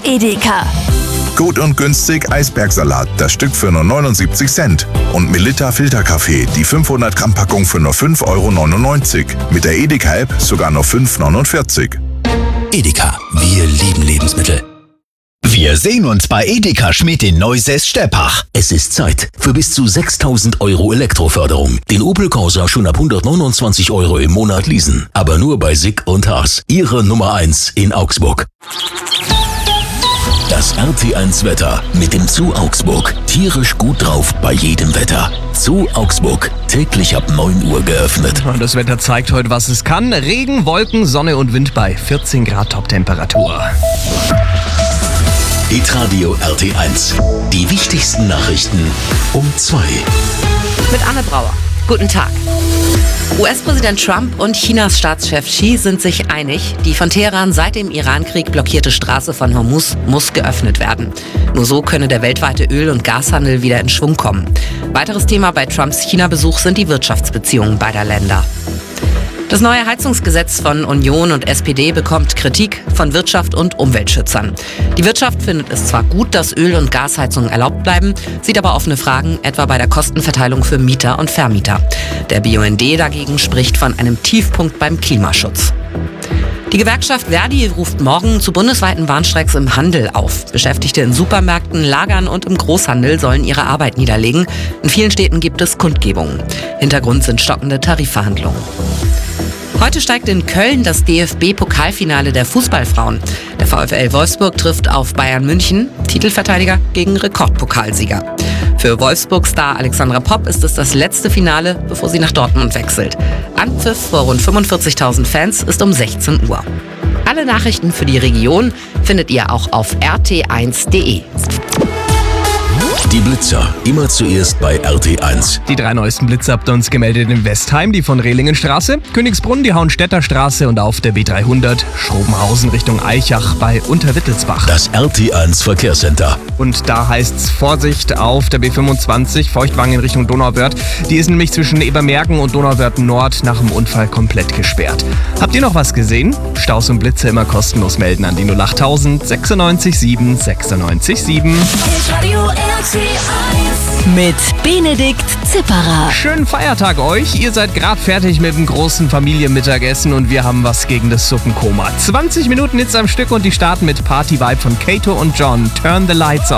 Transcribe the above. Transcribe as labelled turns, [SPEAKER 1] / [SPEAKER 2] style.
[SPEAKER 1] Edeka.
[SPEAKER 2] Gut und günstig Eisbergsalat, das Stück für nur 79 Cent. Und Melitta Filterkaffee, die 500 Gramm Packung für nur 5,99 €. Mit der Edeka-App sogar nur 5,49 €.
[SPEAKER 3] Edeka, wir lieben Lebensmittel.
[SPEAKER 4] Wir sehen uns bei Edeka Schmidt in Neusäß-Steppach.
[SPEAKER 3] Es ist Zeit für bis zu 6.000 € Elektroförderung. Den Opel Corsa schon ab 129 € im Monat leasen. Aber nur bei Sick und Haas. Ihre Nummer 1 in Augsburg. Das RT1 Wetter mit dem Zoo Augsburg. Tierisch gut drauf bei jedem Wetter. Zoo Augsburg. Täglich ab 9 Uhr geöffnet.
[SPEAKER 5] Das Wetter zeigt heute, was es kann. Regen, Wolken, Sonne und Wind bei 14 Grad Toptemperatur.
[SPEAKER 3] Hitradio RT1. Die wichtigsten Nachrichten um 2.
[SPEAKER 6] Mit Anne Brauer. Guten Tag. US-Präsident Trump und Chinas Staatschef Xi sind sich einig, die von Teheran seit dem Iran-Krieg blockierte Straße von Hormuz muss geöffnet werden. Nur so könne der weltweite Öl- und Gashandel wieder in Schwung kommen. Weiteres Thema bei Trumps China-Besuch sind die Wirtschaftsbeziehungen beider Länder. Das neue Heizungsgesetz von Union und SPD bekommt Kritik von Wirtschaft und Umweltschützern. Die Wirtschaft findet es zwar gut, dass Öl- und Gasheizungen erlaubt bleiben, sieht aber offene Fragen, etwa bei der Kostenverteilung für Mieter und Vermieter. Der BUND dagegen spricht von einem Tiefpunkt beim Klimaschutz. Die Gewerkschaft Verdi ruft morgen zu bundesweiten Warnstreiks im Handel auf. Beschäftigte in Supermärkten, Lagern und im Großhandel sollen ihre Arbeit niederlegen. In vielen Städten gibt es Kundgebungen. Hintergrund sind stockende Tarifverhandlungen. Heute steigt in Köln das DFB-Pokalfinale der Fußballfrauen. Der VfL Wolfsburg trifft auf Bayern München, Titelverteidiger gegen Rekordpokalsieger. Für Wolfsburg-Star Alexandra Popp ist es das letzte Finale, bevor sie nach Dortmund wechselt. Anpfiff vor rund 45.000 Fans ist um 16 Uhr. Alle Nachrichten für die Region findet ihr auch auf rt1.de.
[SPEAKER 3] Die Blitzer, immer zuerst bei RT1.
[SPEAKER 5] Die 3 neuesten Blitze habt ihr uns gemeldet in Westheim, die von Rehlingenstraße, Königsbrunn, die Hauenstädter Straße und auf der B300 Schrobenhausen Richtung Eichach bei Unterwittelsbach.
[SPEAKER 3] Das RT1 Verkehrscenter.
[SPEAKER 5] Und da heißt's Vorsicht auf der B25 Feuchtwangen in Richtung Donauwörth. Die ist nämlich zwischen Ebermergen und Donauwörth Nord nach dem Unfall komplett gesperrt. Habt ihr noch was gesehen? Staus und Blitze immer kostenlos melden an die 08000 96 7 96 7.
[SPEAKER 1] Mit Benedikt Zipperer.
[SPEAKER 5] Schönen Feiertag euch. Ihr seid gerade fertig mit dem großen Familienmittagessen und wir haben was gegen das Suppenkoma. 20 Minuten jetzt am Stück und die starten mit Party Vibe von Kato und John. Turn the Lights on.